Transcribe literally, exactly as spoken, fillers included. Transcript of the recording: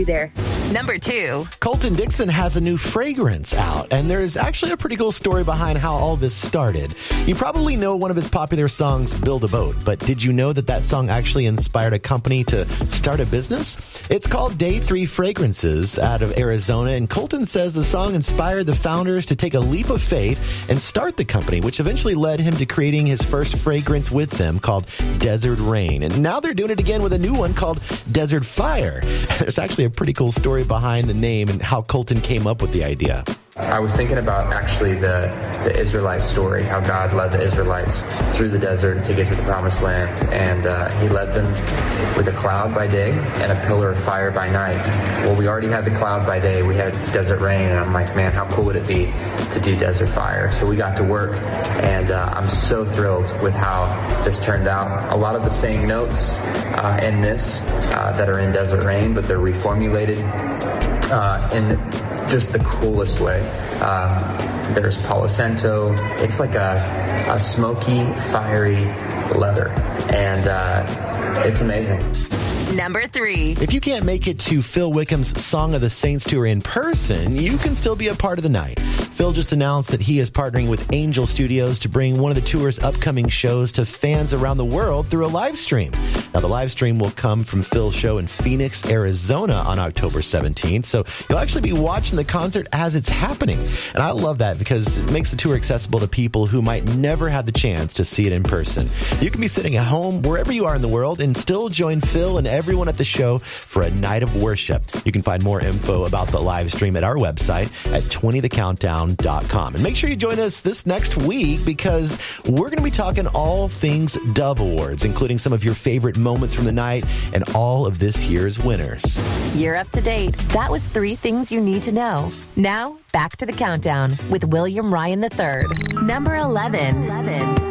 there. Number two. Colton Dixon has a new fragrance out, and there's actually a pretty cool story behind how all this started. You probably know one of his popular songs, Build a Boat, but did you know that that song actually inspired a company to start a business? It's called Day three Fragrances out of Arizona, and Colton says the song inspired the founders to take a leap of faith and start the company, which eventually led him to creating his first fragrance with them called Desert Rain. And now they're doing it again with a new one called Desert Fire. There's actually a pretty cool story behind the name and how Colton came up with the idea. I was thinking about actually the, the Israelite story, how God led the Israelites through the desert to get to the promised land. And uh, he led them with a cloud by day and a pillar of fire by night. Well, we already had the cloud by day. We had desert rain. And I'm like, man, how cool would it be to do desert fire? So we got to work. And uh, I'm so thrilled with how this turned out. A lot of the same notes uh, in this uh, that are in Desert Rain, but they're reformulated uh, in just the coolest way. Um, there's Palo Santo. It's like a, a smoky, fiery leather. And uh, it's amazing. Number three. If you can't make it to Phil Wickham's Song of the Saints tour in person, you can still be a part of the night. Phil just announced that he is partnering with Angel Studios to bring one of the tour's upcoming shows to fans around the world through a live stream. Now, the live stream will come from Phil's show in Phoenix, Arizona on October seventeenth, so you'll actually be watching the concert as it's happening. And I love that because it makes the tour accessible to people who might never have the chance to see it in person. You can be sitting at home, wherever you are in the world, and still join Phil and everyone at the show for a night of worship. You can find more info about the live stream at our website at twenty the countdown dot com. And make sure you join us this next week because we're going to be talking all things Dove Awards, including some of your favorite moments from the night and all of this year's winners. You're up to date. That was three things you need to know. Now, back to the countdown with William Ryan the third. Number eleven. eleven.